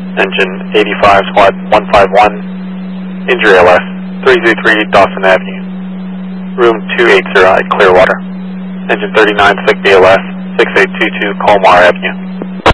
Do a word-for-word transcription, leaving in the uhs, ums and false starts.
Engine eighty-five, squad one five one, injury L S, three zero three Dawson Avenue, room two eighty at Clearwater. Engine thirty-nine, sick B L S, six eight two two Colmar Avenue.